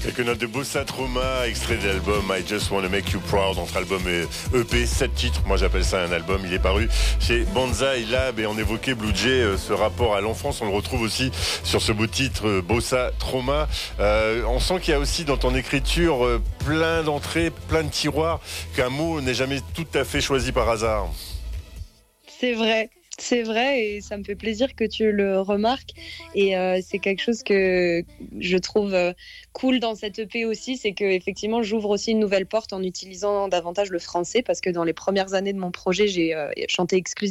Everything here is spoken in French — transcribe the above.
Quelques notes de Bossa Trauma, extrait de l'album I Just Wanna Make You Proud, entre album et EP, 7 titres. Moi j'appelle ça un album. Il est paru chez Banzai Lab et on évoquait Blue Jay, ce rapport à l'enfance. On le retrouve aussi sur ce beau titre Bossa Trauma. On sent qu'il y a aussi dans ton écriture plein d'entrées, plein de tiroirs, qu'un mot n'est jamais tout à fait choisi par hasard. C'est vrai. C'est vrai et ça me fait plaisir que tu le remarques et c'est quelque chose que je trouve cool dans cette EP aussi, c'est que effectivement j'ouvre aussi une nouvelle porte en utilisant davantage le français parce que dans les premières années de mon projet j'ai chanté exclusivement